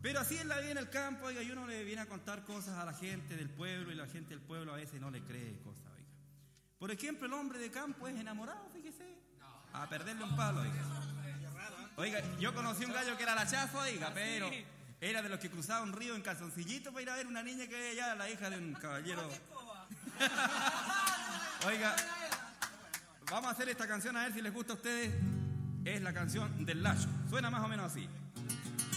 Pero así es la vida en el campo, oiga, y uno le viene a contar cosas a la gente del pueblo y la gente del pueblo a veces no le cree cosas, oiga. Por ejemplo, el hombre de campo es enamorado, fíjese, a perderle un palo, oiga. Oiga, yo conocí un gallo que era lachazo, oiga, pero era de los que cruzaba un río en calzoncillito para ir a ver una niña que ella, la hija de un caballero. Oiga, vamos a hacer esta canción a ver si les gusta a ustedes. Es la canción del Lacho. Suena más o menos así.